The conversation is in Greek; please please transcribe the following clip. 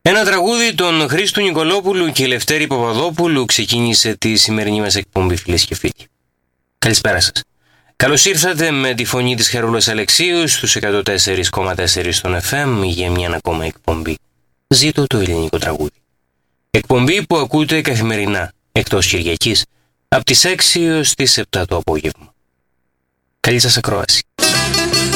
Ένα τραγούδι των Χρήστου Νικολόπουλου και Λευτέρη Παπαδόπουλου ξεκίνησε τη σημερινή μας εκπομπή, φίλες και φίλοι. Καλησπέρα σας. Καλώς ήρθατε με τη φωνή της Χαρούλας Αλεξίου στους 104,4 στον FM για μια ακόμα εκπομπή. Ζήτω το ελληνικό τραγούδι. Εκπομπή που ακούτε καθημερινά, εκτός Κυριακής, από τις 6 έως τις 7 το απόγευμα. Καλή σας ακρόαση.